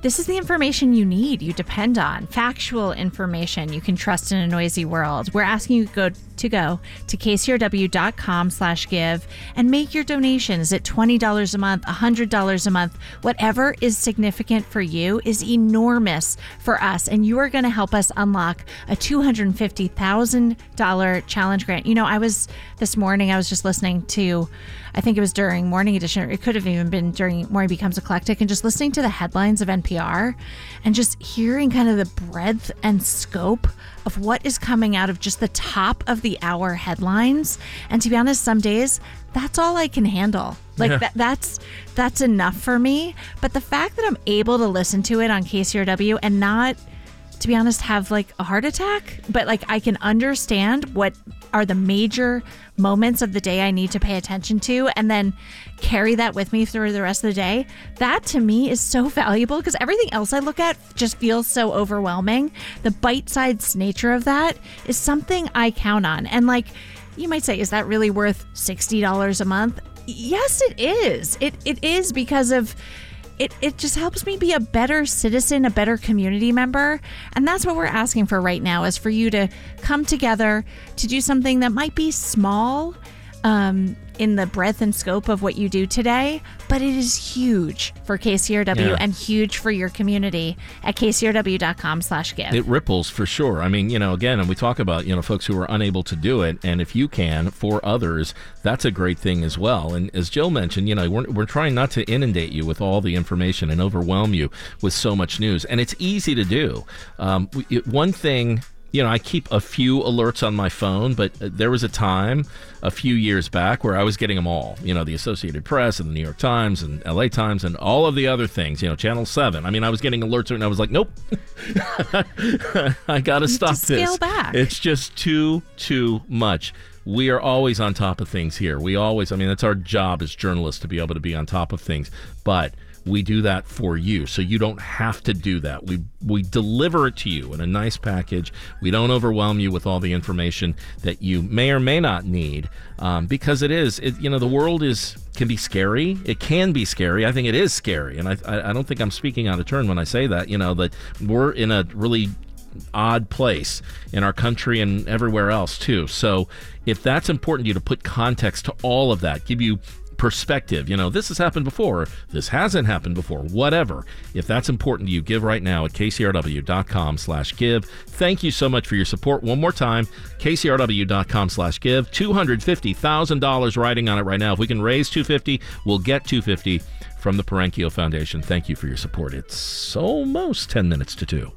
This is the information you need, you depend on. Factual information you can trust in a noisy world. We're asking you to go to kcrw.com/give and make your donations at $20 a month, $100 a month. Whatever is significant for you is enormous for us, and you are going to help us unlock a $250,000 challenge grant. You know, this morning I was just listening to, I think it was during Morning Edition, or it could have even been during Morning Becomes Eclectic, and just listening to the headlines of NPR and just hearing kind of the breadth and scope of what is coming out of just the top of the hour headlines. And to be honest, some days that's all I can handle. Like that's enough for me. But the fact that I'm able to listen to it on KCRW and not, to be honest, have like a heart attack, but like I can understand what are the major moments of the day I need to pay attention to and then carry that with me through the rest of the day. That to me is so valuable because everything else I look at just feels so overwhelming. The bite-sized nature of that is something I count on. And like you might say, is that really worth $60 a month? Yes, it is. It is because of it just helps me be a better citizen, a better community member. And that's what we're asking for right now, is for you to come together to do something that might be small in the breadth and scope of what you do today, but it is huge for KCRW and huge for your community at kcrw.com/give. It ripples for sure. I mean, again, and we talk about, folks who are unable to do it. And if you can, for others, that's a great thing as well. And as Jill mentioned, we're trying not to inundate you with all the information and overwhelm you with so much news. And it's easy to do. One thing, I keep a few alerts on my phone, but there was a time a few years back where I was getting them all, the Associated Press and the New York Times and LA Times and all of the other things, Channel 7. I mean, I was getting alerts and I was like, nope, I got to stop this. Scale back. It's just too much. We are always on top of things here. That's our job as journalists, to be able to be on top of things. But we do that for you, so you don't have to do that. We deliver it to you in a nice package. We don't overwhelm you with all the information that you may or may not need, because the world can be scary. It can be scary. I think it is scary, and I don't think I'm speaking out of turn when I say that. That we're in a really odd place in our country and everywhere else too. So if that's important to you, to put context to all of that, give you perspective, this has happened before, this hasn't happened before, whatever. If that's important to you, give right now at kcrw.com/give. Thank you so much for your support. One more time, kcrw.com/give. $250,000 riding on it right now. If we can raise $250, we'll get $250 from the Perenchio Foundation. Thank you for your support. It's almost 10 minutes to 2.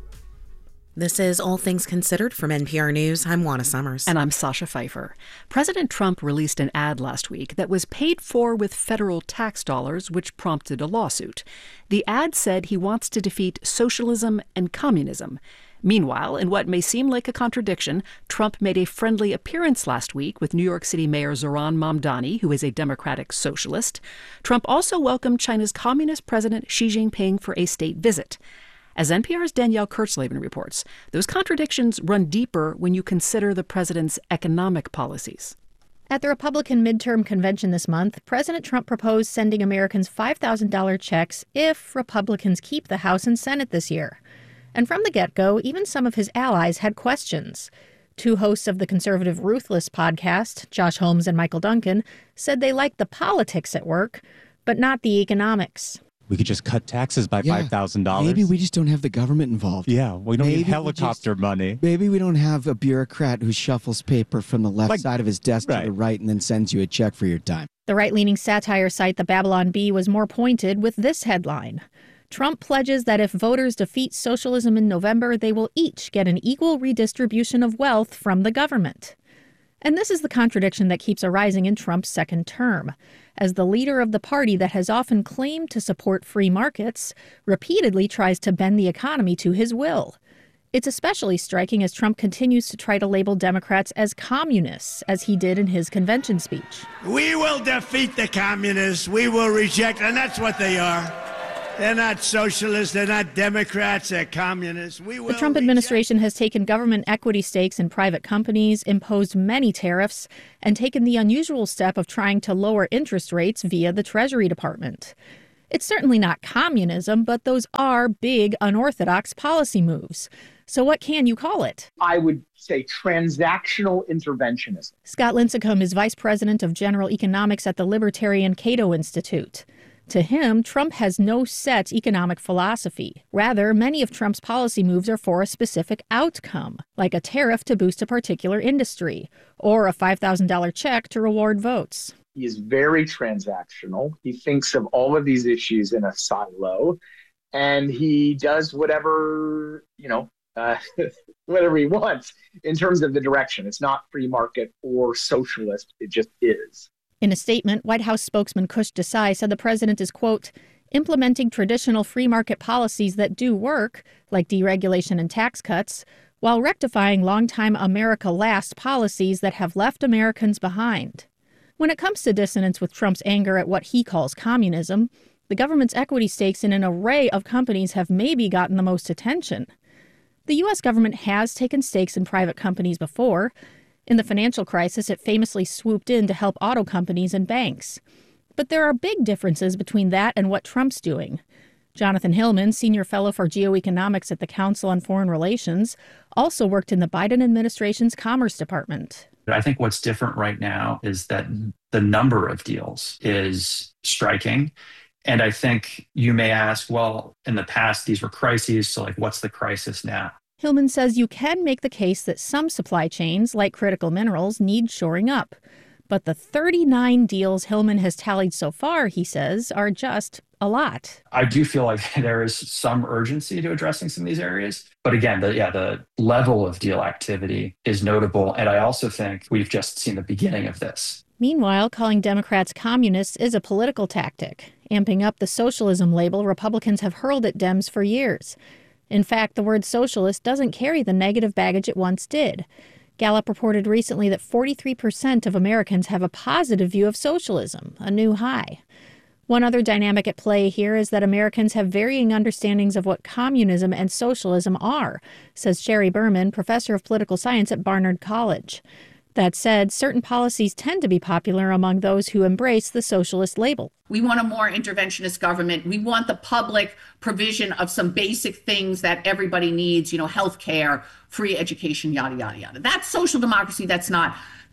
This is All Things Considered from NPR News. I'm Juana Summers. And I'm Sasha Pfeiffer. President Trump released an ad last week that was paid for with federal tax dollars, which prompted a lawsuit. The ad said he wants to defeat socialism and communism. Meanwhile, in what may seem like a contradiction, Trump made a friendly appearance last week with New York City Mayor Zohran Mamdani, who is a Democratic socialist. Trump also welcomed China's Communist President Xi Jinping for a state visit. As NPR's Danielle Kurtzleben reports, those contradictions run deeper when you consider the president's economic policies. At the Republican midterm convention this month, President Trump proposed sending Americans $5,000 checks if Republicans keep the House and Senate this year. And from the get-go, even some of his allies had questions. Two hosts of the conservative Ruthless podcast, Josh Holmes and Michael Duncan, said they liked the politics at work, but not the economics. We could just cut taxes by $5,000. Maybe we just don't have the government involved. Yeah, we don't need helicopter money. Maybe we don't have a bureaucrat who shuffles paper from the left side of his desk to the right and then sends you a check for your time. The right-leaning satire site The Babylon Bee was more pointed with this headline. Trump pledges that if voters defeat socialism in November, they will each get an equal redistribution of wealth from the government. And this is the contradiction that keeps arising in Trump's second term. As the leader of the party that has often claimed to support free markets, repeatedly tries to bend the economy to his will. It's especially striking as Trump continues to try to label Democrats as communists, as he did in his convention speech. We will defeat the communists. We will reject, and that's what they are. They're not socialists. They're not Democrats. They're communists. The Trump administration has taken government equity stakes in private companies, imposed many tariffs, and taken the unusual step of trying to lower interest rates via the Treasury Department. It's certainly not communism, but those are big, unorthodox policy moves. So what can you call it? I would say transactional interventionism. Scott Lincicome is vice president of general economics at the Libertarian Cato Institute. To him, Trump has no set economic philosophy. Rather, many of Trump's policy moves are for a specific outcome, like a tariff to boost a particular industry, or a $5,000 check to reward votes. He is very transactional. He thinks of all of these issues in a silo, and he does whatever he wants in terms of the direction. It's not free market or socialist. It just is. In a statement, White House spokesman Kush Desai said the president is, quote, implementing traditional free market policies that do work, like deregulation and tax cuts, while rectifying longtime America Last policies that have left Americans behind. When it comes to dissonance with Trump's anger at what he calls communism, the government's equity stakes in an array of companies have maybe gotten the most attention. The U.S. government has taken stakes in private companies before. In the financial crisis, it famously swooped in to help auto companies and banks. But there are big differences between that and what Trump's doing. Jonathan Hillman, senior fellow for geoeconomics at the Council on Foreign Relations, also worked in the Biden administration's Commerce Department. I think what's different right now is that the number of deals is striking. And I think you may ask, well, in the past, these were crises, so what's the crisis now? Hillman says you can make the case that some supply chains, like critical minerals, need shoring up. But the 39 deals Hillman has tallied so far, he says, are just a lot. I do feel like there is some urgency to addressing some of these areas. But again, the level of deal activity is notable. And I also think we've just seen the beginning of this. Meanwhile, calling Democrats communists is a political tactic, amping up the socialism label Republicans have hurled at Dems for years. In fact, the word socialist doesn't carry the negative baggage it once did. Gallup reported recently that 43% of Americans have a positive view of socialism, a new high. One other dynamic at play here is that Americans have varying understandings of what communism and socialism are, says Sherry Berman, professor of political science at Barnard College. That said, certain policies tend to be popular among those who embrace the socialist label. We want a more interventionist government. We want the public provision of some basic things that everybody needs, health care, free education, yada, yada, yada. That's social democracy. That's not,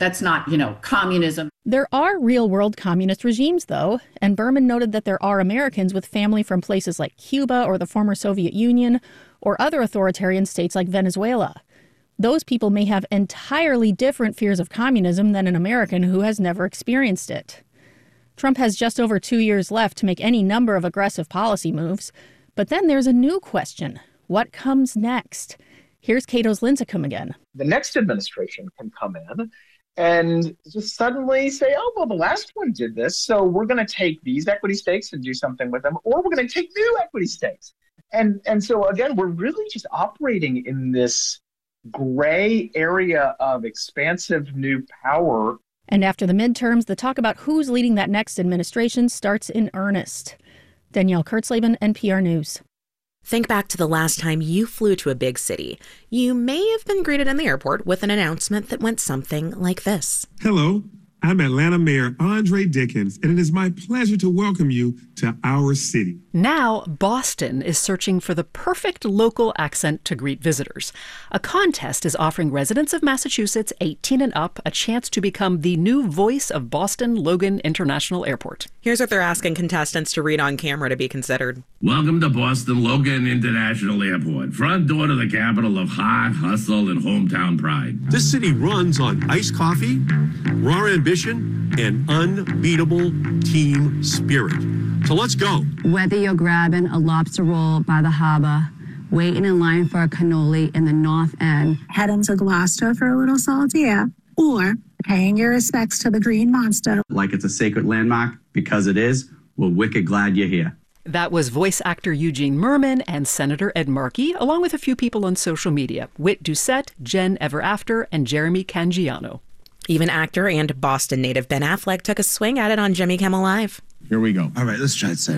communism. There are real-world communist regimes, though, and Berman noted that there are Americans with family from places like Cuba or the former Soviet Union or other authoritarian states like Venezuela. Those people may have entirely different fears of communism than an American who has never experienced it. Trump has just over 2 years left to make any number of aggressive policy moves. But then there's a new question. What comes next? Here's Cato's Lincicome again. The next administration can come in and just suddenly say, oh, well, the last one did this, so we're going to take these equity stakes and do something with them, or we're going to take new equity stakes. And so, again, we're really just operating in this gray area of expansive new power. And after the midterms, the talk about who's leading that next administration starts in earnest. Danielle Kurtzleben, NPR News. Think back to the last time you flew to a big city. You may have been greeted in the airport with an announcement that went something like this. Hello, I'm Atlanta Mayor Andre Dickens, and it is my pleasure to welcome you to our city. Now, Boston is searching for the perfect local accent to greet visitors. A contest is offering residents of Massachusetts 18 and up a chance to become the new voice of Boston Logan International Airport. Here's what they're asking contestants to read on camera to be considered. Welcome to Boston Logan International Airport, front door to the capital of hard hustle and hometown pride. This city runs on iced coffee, raw ambition, and unbeatable team spirit. So let's go. Whether you're grabbing a lobster roll by the harbor, waiting in line for a cannoli in the North End, heading to Gloucester for a little saltier, or paying your respects to the Green Monster. Like it's a sacred landmark, because it is, we're wicked glad you're here. That was voice actor Eugene Merman and Senator Ed Markey, along with a few people on social media, Whit Doucette, Jen Everafter, and Jeremy Cangiano. Even actor and Boston native Ben Affleck took a swing at it on Jimmy Kimmel Live. Here we go. All right, let's try it, sir.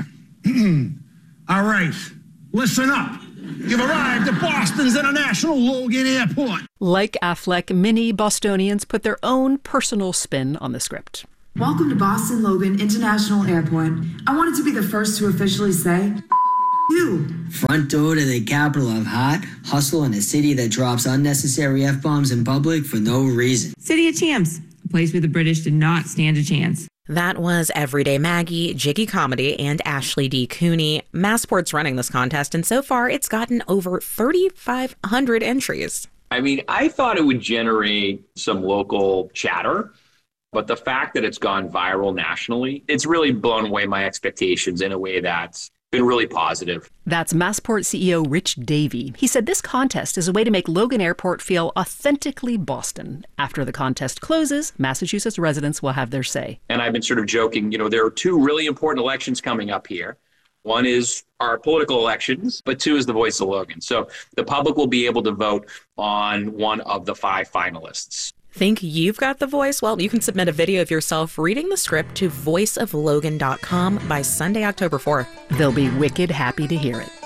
All right, listen up. You've arrived at Boston's International Logan Airport. Like Affleck, many Bostonians put their own personal spin on the script. Welcome to Boston Logan International Airport. I wanted to be the first to officially say, you. Front door to the capital of hot, hustle in a city that drops unnecessary F-bombs in public for no reason. City of Champs, a place where the British did not stand a chance. That was Everyday Maggie, Jiggy Comedy, and Ashley D. Cooney. Massport's running this contest, and so far it's gotten over 3,500 entries. I mean, I thought it would generate some local chatter, but the fact that it's gone viral nationally, it's really blown away my expectations in a way that's been really positive. That's Massport CEO Rich Davey. He said this contest is a way to make Logan Airport feel authentically Boston. After the contest closes, Massachusetts residents will have their say. And I've been sort of joking, there are two really important elections coming up here. One is our political elections, but two is the voice of Logan. So the public will be able to vote on one of the 5 finalists. Think you've got the voice? Well, you can submit a video of yourself reading the script to voiceoflogan.com by Sunday, October 4th. They'll be wicked happy to hear it.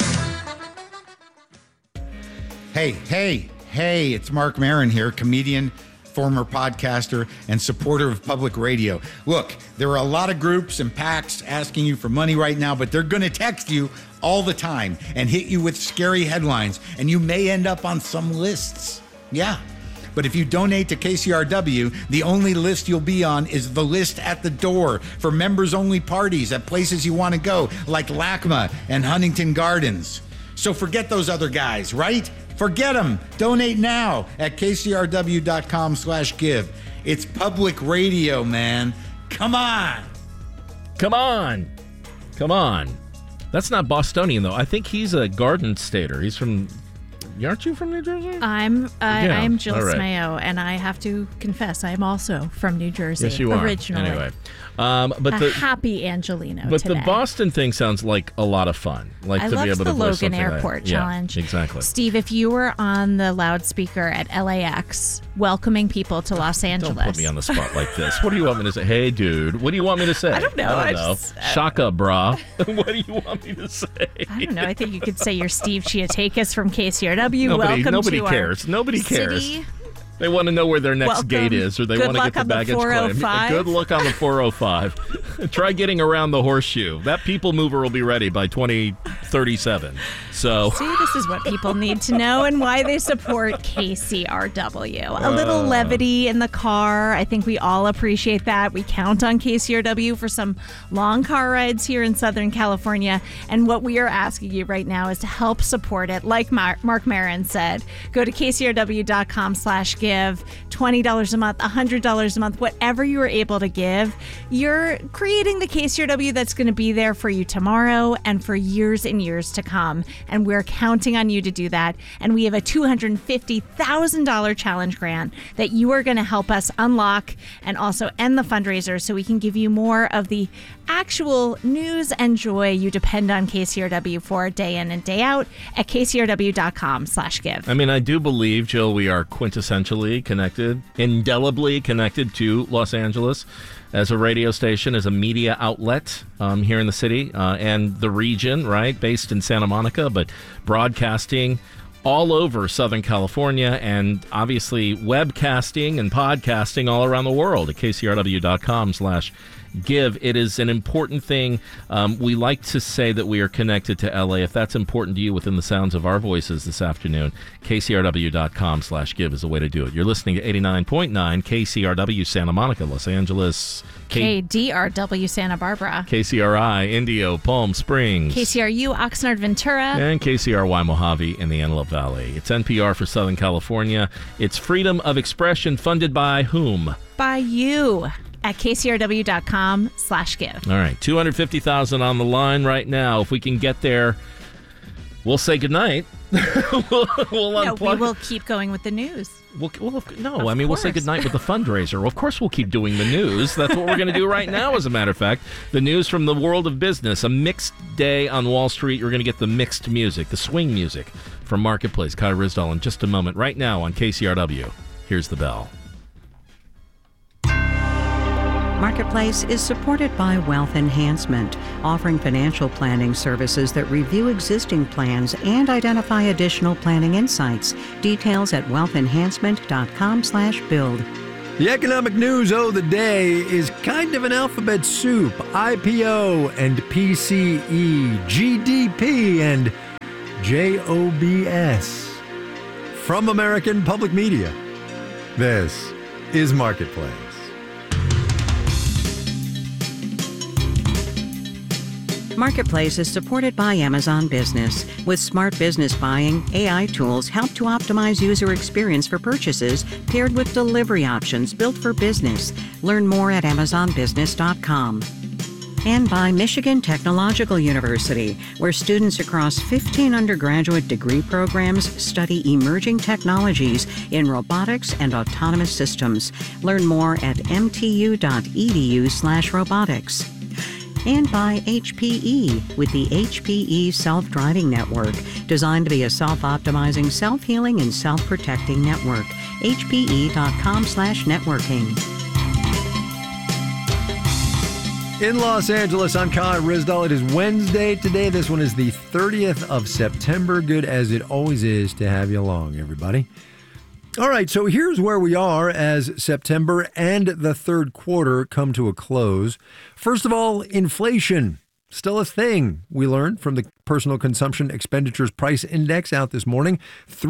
Hey, it's Mark Maron here, comedian, former podcaster, and supporter of public radio. Look, there are a lot of groups and PACs asking you for money right now, but they're going to text you all the time and hit you with scary headlines, and you may end up on some lists. Yeah. But if you donate to KCRW, the only list you'll be on is the list at the door for members-only parties at places you want to go, like LACMA and Huntington Gardens. So forget those other guys, right? Forget them. Donate now at kcrw.com/give. It's public radio, man. Come on. That's not Bostonian, though. I think he's a Garden Stater. He's from... Aren't you from New Jersey? I'm Jill Smayo, and I have to confess, I'm also from New Jersey. Yes, you are. Originally. Anyway. Happy Angelino But today. the Boston thing sounds like a lot of fun. Like I to loved be able the to voice Logan something Airport like, challenge. Yeah, exactly. Steve, if you were on the loudspeaker at LAX welcoming people to Los Angeles. Don't put me on the spot like this. What do you want me to say? Hey, dude, what do you want me to say? I don't know. Shaka, brah. What do you want me to say? I don't know. I think you could say you're Steve Chiatakis from KCRW. Nobody cares. Nobody cares. City. They want to know where their next gate is, or they want to get the baggage claim. Good luck on the 405. Try getting around the horseshoe. That people mover will be ready by 2037. So see, this is what people need to know and why they support KCRW. A little levity in the car. I think we all appreciate that. We count on KCRW for some long car rides here in Southern California. And what we are asking you right now is to help support it. Like Mark Maron said, go to kcrw.com/give. $20 a month, $100 a month, whatever you are able to give. You're creating the KCRW that's going to be there for you tomorrow and for years and years to come. And we're counting on you to do that. And we have a $250,000 challenge grant that you are going to help us unlock and also end the fundraiser so we can give you more of the actual news and joy you depend on KCRW for day in and day out at kcrw.com/give. I mean, I do believe, Jill, we are quintessentially connected, indelibly connected to Los Angeles as a radio station, as a media outlet here in the city and the region, right? Based in Santa Monica, but broadcasting all over Southern California and obviously webcasting and podcasting all around the world at kcrw.com/give. It is an important thing. We like to say that we are connected to LA. If that's important to you within the sounds of our voices this afternoon, kcrw.com/give is a way to do it. You're listening to 89.9 KCRW Santa Monica, Los Angeles. KDRW Santa Barbara. KCRI Indio, Palm Springs. KCRU Oxnard Ventura. And KCRY Mojave in the Antelope Valley. It's NPR for Southern California. It's freedom of expression funded by whom? By you. At kcrw.com/give. All right, 250,000 on the line right now. If we can get there, we'll say goodnight. we'll unplug. We will keep going with the news. We'll say goodnight with the fundraiser. Of course, we'll keep doing the news. That's what we're going to do right now, as a matter of fact. The news from the world of business. A mixed day on Wall Street. You're going to get the mixed music, the swing music from Marketplace. Kai Ryssdal in just a moment. Right now on KCRW. Here's the bell. Marketplace is supported by Wealth Enhancement, offering financial planning services that review existing plans and identify additional planning insights. Details at wealthenhancement.com/build. The economic news of the day is kind of an alphabet soup. IPO and PCE, GDP and JOBS. From American Public Media, this is Marketplace. Marketplace is supported by Amazon Business. With smart business buying, AI tools help to optimize user experience for purchases paired with delivery options built for business. Learn more at amazonbusiness.com. And by Michigan Technological University, where students across 15 undergraduate degree programs study emerging technologies in robotics and autonomous systems. Learn more at mtu.edu/robotics. And by HPE, with the HPE Self-Driving Network, designed to be a self-optimizing, self-healing, and self-protecting network. HPE.com/networking. In Los Angeles, I'm Kai Rizdal. It is Wednesday today. This one is the 30th of September. Good as it always is to have you along, everybody. All right, so here's where we are as September and the third quarter come to a close. First of all, inflation, still a thing. We learned from the Personal Consumption Expenditures Price Index out this morning.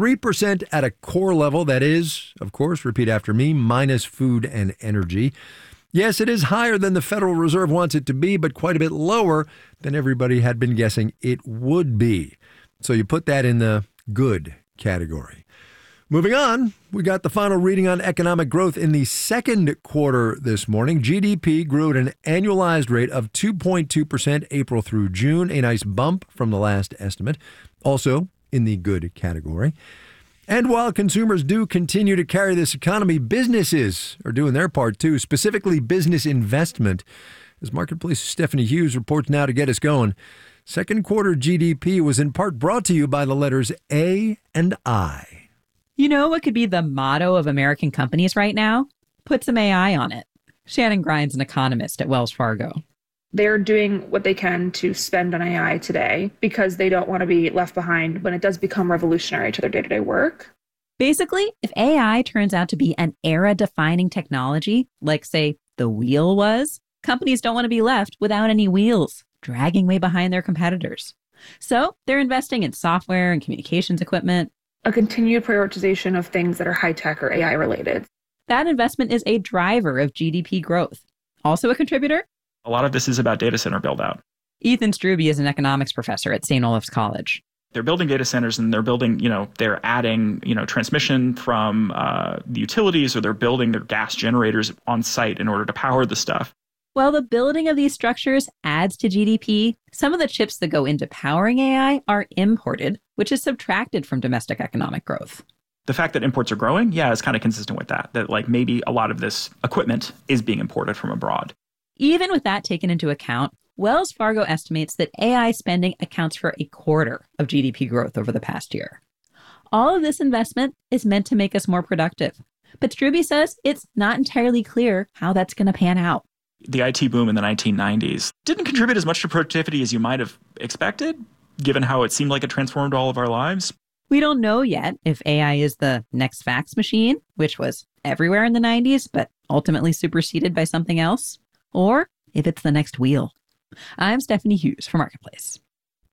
3% at a core level, that is, of course, repeat after me, minus food and energy. Yes, it is higher than the Federal Reserve wants it to be, but quite a bit lower than everybody had been guessing it would be. So you put that in the good category. Moving on, we got the final reading on economic growth in the second quarter this morning. GDP grew at an annualized rate of 2.2% April through June, a nice bump from the last estimate, also in the good category. And while consumers do continue to carry this economy, businesses are doing their part too, specifically business investment. As Marketplace's Stephanie Hughes reports now to get us going. Second quarter GDP was in part brought to you by the letters A and I. You know what could be the motto of American companies right now? Put some AI on it. Shannon Grimes, an economist at Wells Fargo. They're doing what they can to spend on AI today because they don't want to be left behind when it does become revolutionary to their day-to-day work. Basically, if AI turns out to be an era-defining technology, like, say, the wheel was, companies don't want to be left without any wheels, dragging way behind their competitors. So they're investing in software and communications equipment. A continued prioritization of things that are high-tech or AI-related. That investment is a driver of GDP growth. Also a contributor? A lot of this is about data center build-out. Ethan Struby is an economics professor at St. Olaf's College. They're building data centers and they're building, they're adding, transmission from the utilities, or they're building their gas generators on site in order to power the stuff. While the building of these structures adds to GDP, some of the chips that go into powering AI are imported, which is subtracted from domestic economic growth. The fact that imports are growing, is kind of consistent with that maybe a lot of this equipment is being imported from abroad. Even with that taken into account, Wells Fargo estimates that AI spending accounts for a quarter of GDP growth over the past year. All of this investment is meant to make us more productive. But Struby says it's not entirely clear how that's going to pan out. The IT boom in the 1990s didn't contribute as much to productivity as you might have expected, given how it seemed like it transformed all of our lives. We don't know yet if AI is the next fax machine, which was everywhere in the 90s, but ultimately superseded by something else, or if it's the next wheel. I'm Stephanie Hughes for Marketplace.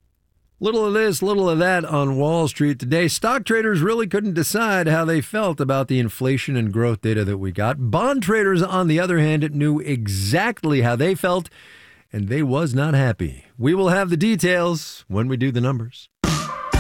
Little of this, little of that on Wall Street today. Stock traders really couldn't decide how they felt about the inflation and growth data that we got. Bond traders, on the other hand, knew exactly how they felt, and they was not happy. We will have the details when we do the numbers.